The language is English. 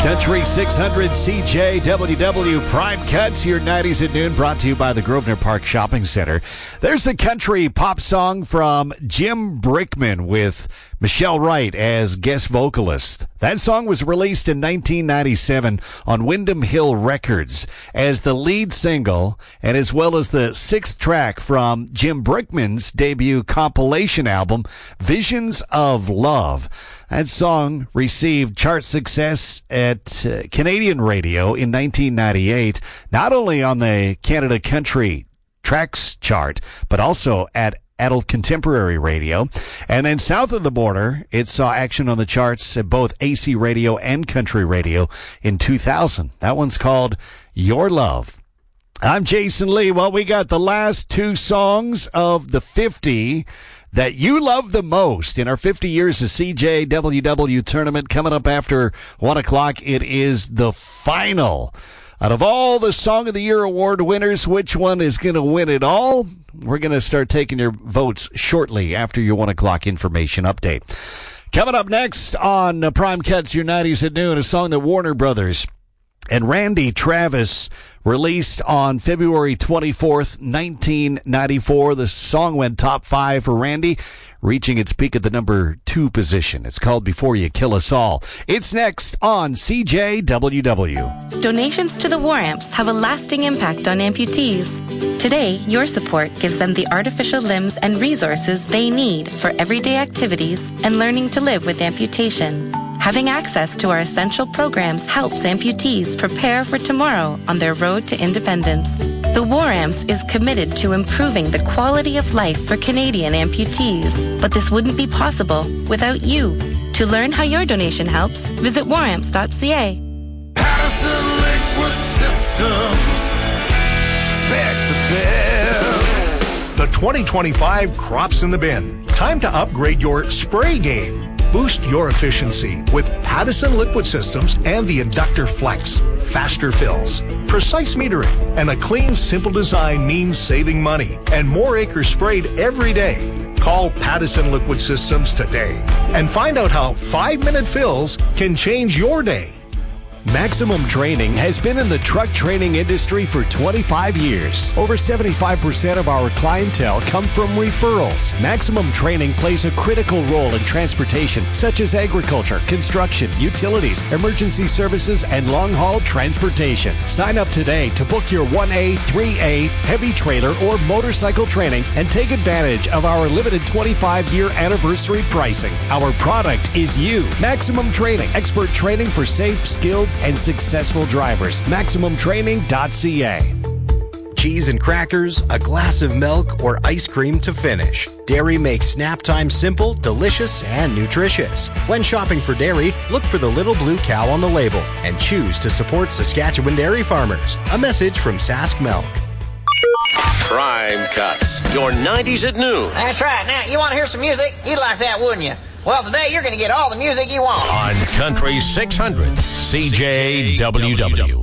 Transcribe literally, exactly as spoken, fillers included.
Country six hundred C J W W Prime Cuts, your nineties at noon, brought to you by the Grosvenor Park Shopping Center. There's a country pop song from Jim Brickman with Michelle Wright as guest vocalist. That song was released in nineteen ninety-seven on Windham Hill Records as the lead single and as well as the sixth track from Jim Brickman's debut compilation album, Visions of Love. That song received chart success at uh, Canadian radio in nineteen ninety-eight, not only on the Canada Country Tracks chart, but also at Adult Contemporary Radio. And then south of the border, it saw action on the charts at both A C Radio and Country Radio in two thousand. That one's called Your Love. I'm Jason Lee. Well, we got the last two songs of the fifty that you love the most in our fifty years of C J W W tournament. Coming up after one o'clock, it is the final. Out of all the Song of the Year award winners, which one is going to win it all? We're going to start taking your votes shortly after your one o'clock information update. Coming up next on Prime Cuts, your nineties at noon, a song that Warner Brothers and Randy Travis released on February twenty-fourth, nineteen ninety-four. The song went top five for Randy, reaching its peak at the number two position. It's called Before You Kill Us All. It's next on C J W W. Donations to the War Amps have a lasting impact on amputees. Today, your support gives them the artificial limbs and resources they need for everyday activities and learning to live with amputation. Having access to our essential programs helps amputees prepare for tomorrow on their road to independence. The War Amps is committed to improving the quality of life for Canadian amputees, but this wouldn't be possible without you. To learn how your donation helps, visit war amps dot c a. Patterson Liquid Systems, expect the best. The twenty twenty-five Crops in the Bin. Time to upgrade your spray game. Boost your efficiency with Pattison Liquid Systems and the Inductor Flex. Faster fills, precise metering, and a clean, simple design means saving money and more acres sprayed every day. Call Pattison Liquid Systems today and find out how five-minute fills can change your day. Maximum Training has been in the truck training industry for twenty-five years. Over seventy-five percent of our clientele come from referrals. Maximum Training plays a critical role in transportation, such as agriculture, construction, utilities, emergency services, and long-haul transportation. Sign up today to book your one A, three A, heavy trailer, or motorcycle training and take advantage of our limited twenty-five year anniversary pricing. Our product is you. Maximum Training, expert training for safe, skilled, and successful drivers. maximum training dot c a. Cheese and crackers, a glass of milk, or ice cream to finish. Dairy makes snap time simple, delicious, and nutritious. When shopping for dairy, look for the little blue cow on the label and choose to support Saskatchewan dairy farmers. A message from Sask Milk. Prime Cuts, your nineties at noon. That's right. Now, you want to hear some music? You'd like that, wouldn't you? Well, today you're going to get all the music you want. On Country six hundred C J W W.